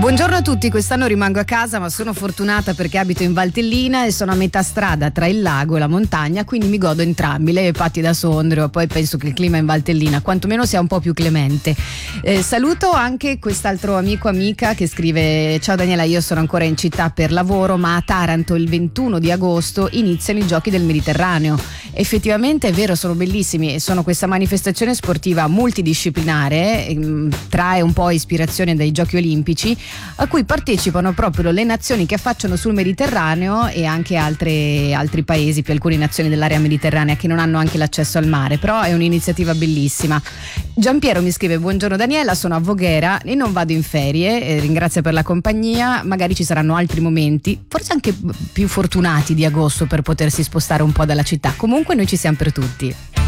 Buongiorno a tutti, quest'anno rimango a casa ma sono fortunata perché abito in Valtellina e sono a metà strada tra il lago e la montagna, quindi mi godo entrambi, le patti da Sondrio, poi penso che il clima in Valtellina quantomeno sia un po' più clemente. Saluto anche quest'altro amica che scrive: ciao Daniela, io sono ancora in città per lavoro, ma a Taranto il 21 di agosto iniziano i Giochi del Mediterraneo. Effettivamente è vero, sono bellissimi, sono questa manifestazione sportiva multidisciplinare, trae un po' ispirazione dai Giochi Olimpici, a cui partecipano proprio le nazioni che affacciano sul Mediterraneo e anche altri paesi, più alcune nazioni dell'area mediterranea che non hanno anche l'accesso al mare, però è un'iniziativa bellissima. Giampiero mi scrive: buongiorno Daniela, sono a Voghera e non vado in ferie, ringrazio per la compagnia, magari ci saranno altri momenti, forse anche più fortunati di agosto per potersi spostare un po' dalla città, comunque noi ci siamo per tutti.